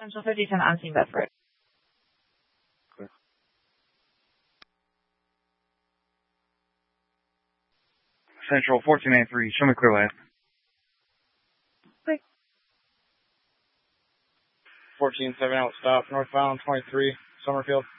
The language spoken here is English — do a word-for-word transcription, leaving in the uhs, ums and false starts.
Central fifty ten on scene, Bedford. Clear. Central fourteen eighty-three, show me clear lane. Quick. fourteen seven out, stop, northbound twenty-three, Summerfield.